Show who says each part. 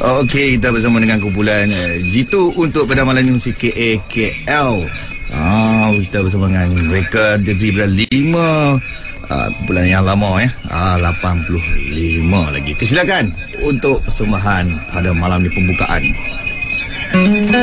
Speaker 1: Okey, kita bersama dengan kumpulan Jitu untuk pada malam ini musik KAKL. Kita bersama dengan mereka dari 5 kumpulan yang lama 85 lagi. Silakan untuk persembahan pada malam ni pembukaan.